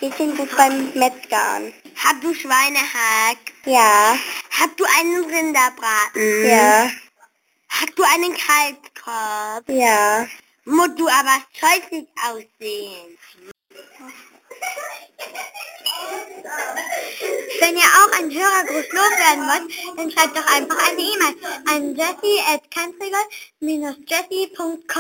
Hähnchen gut beim Metzger an. Hast du Schweinehack? Ja. Hast du einen Rinderbraten? Ja. Hast du einen Kalbskorb? Ja. Musst du aber scheußlich aussehen. Wenn ihr auch einen Hörergruß loswerden wollt, dann schreibt doch einfach eine E-Mail an jessie@jessie.com.